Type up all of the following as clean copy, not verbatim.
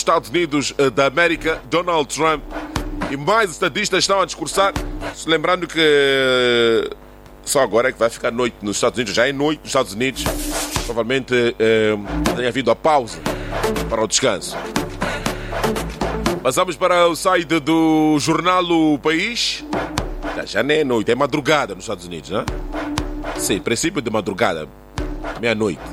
Estados Unidos da América, Donald Trump, e mais estadistas estão a discursar, lembrando que só agora é que vai ficar noite nos Estados Unidos, já é noite nos Estados Unidos, provavelmente tenha havido a pausa para o descanso. Passamos para o site do jornal O País. Já nem é noite, é madrugada nos Estados Unidos, né? Sim, princípio de madrugada, meia-noite.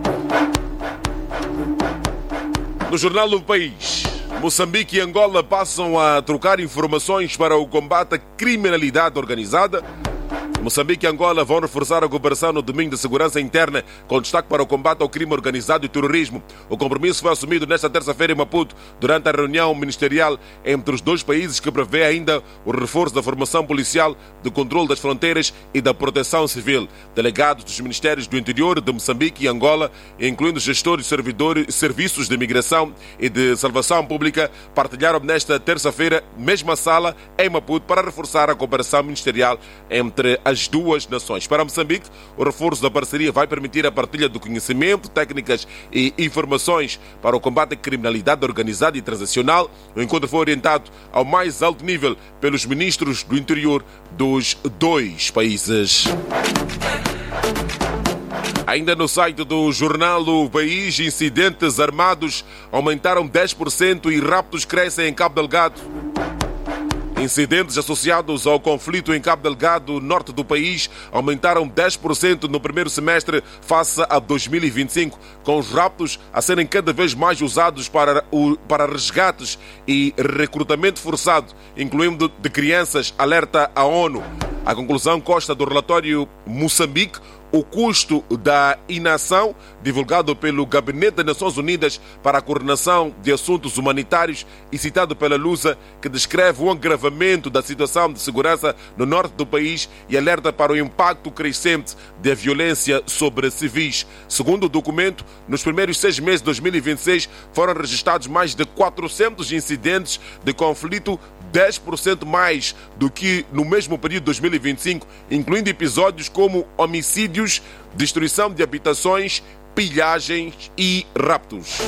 No jornal O País, Moçambique e Angola passam a trocar informações para o combate à criminalidade organizada. Moçambique e Angola vão reforçar a cooperação no domínio da segurança interna, com destaque para o combate ao crime organizado e terrorismo. O compromisso foi assumido nesta terça-feira em Maputo, durante a reunião ministerial entre os dois países, que prevê ainda o reforço da formação policial, do controle das fronteiras e da proteção civil. Delegados dos Ministérios do Interior de Moçambique e Angola, incluindo gestores de serviços de imigração e de salvação pública, partilharam nesta terça-feira, mesma sala, em Maputo, para reforçar a cooperação ministerial entre as duas nações. Para Moçambique, o reforço da parceria vai permitir a partilha do conhecimento, técnicas e informações para o combate à criminalidade organizada e transacional. O encontro foi orientado ao mais alto nível pelos ministros do interior dos dois países. Ainda no site do jornal O País, incidentes armados aumentaram 10% e raptos crescem em Cabo Delgado. Incidentes associados ao conflito em Cabo Delgado, norte do país, aumentaram 10% no primeiro semestre face a 2025, com os raptos a serem cada vez mais usados para resgates e recrutamento forçado, incluindo de crianças, alerta a ONU. A conclusão consta do relatório Moçambique, o custo da inação, divulgado pelo Gabinete das Nações Unidas para a Coordenação de Assuntos Humanitários e citado pela Lusa, que descreve o agravamento da situação de segurança no norte do país e alerta para o impacto crescente da violência sobre civis. Segundo o documento, nos primeiros 6 meses de 2026 foram registrados mais de 400 incidentes de conflito, 10% mais do que no mesmo período de 2025, incluindo episódios como homicídios, destruição de habitações, pilhagens e raptos.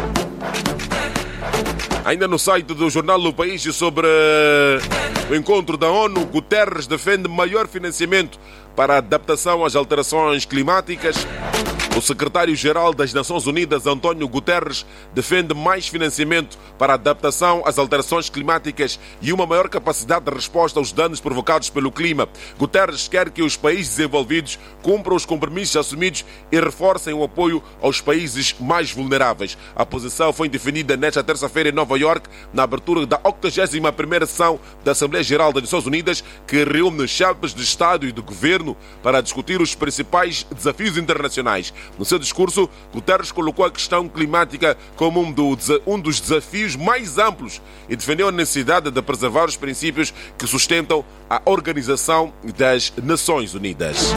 Ainda no site do jornal O País, sobre o encontro da ONU, Guterres defende maior financiamento para a adaptação às alterações climáticas. O secretário-geral das Nações Unidas, António Guterres, defende mais financiamento para a adaptação às alterações climáticas e uma maior capacidade de resposta aos danos provocados pelo clima. Guterres quer que os países desenvolvidos cumpram os compromissos assumidos e reforcem o apoio aos países mais vulneráveis. A posição foi definida nesta terça-feira em Nova York, na abertura da 81ª sessão da Assembleia Geral das Nações Unidas, que reúne chefes de Estado e de Governo para discutir os principais desafios internacionais. No seu discurso, Guterres colocou a questão climática como um dos desafios mais amplos e defendeu a necessidade de preservar os princípios que sustentam a Organização das Nações Unidas.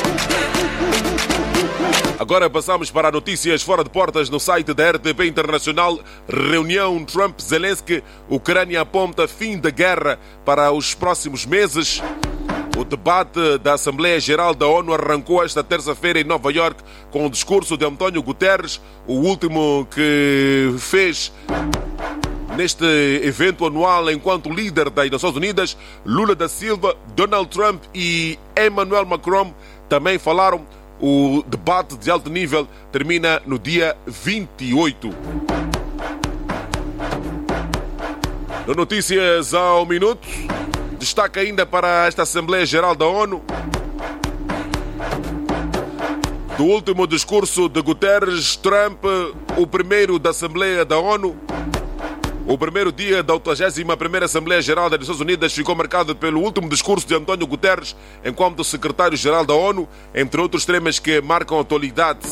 Agora passamos para notícias fora de portas no site da RTP Internacional. Reunião Trump-Zelensky. Ucrânia aponta fim da guerra para os próximos meses. O debate da Assembleia Geral da ONU arrancou esta terça-feira em Nova York com o discurso de António Guterres, o último que fez neste evento anual enquanto líder das Nações Unidas. Lula da Silva, Donald Trump e Emmanuel Macron também falaram. O debate de alto nível termina no dia 28. No Notícias ao Minuto, destaca ainda para esta Assembleia Geral da ONU do último discurso de Guterres, Trump, o primeiro da Assembleia da ONU. O primeiro dia da 81ª Assembleia Geral das Nações Unidas ficou marcado pelo último discurso de António Guterres enquanto secretário-geral da ONU, entre outros temas que marcam a atualidade.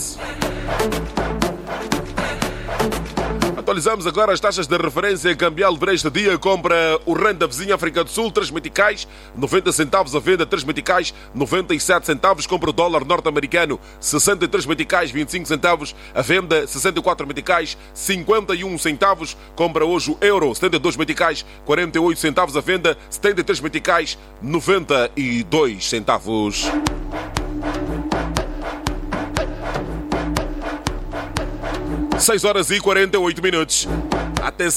Atualizamos agora as taxas de referência cambial para este dia. Compra o rand da vizinha África do Sul, 3 meticais, 90 centavos a venda, 3 meticais, 97 centavos. Compra o dólar norte-americano, 63 meticais, 25 centavos a venda, 64 meticais, 51 centavos. Compra hoje o euro, 72 meticais, 48 centavos a venda, 73 meticais, 92 centavos. Seis horas e 48 minutos. Atenção.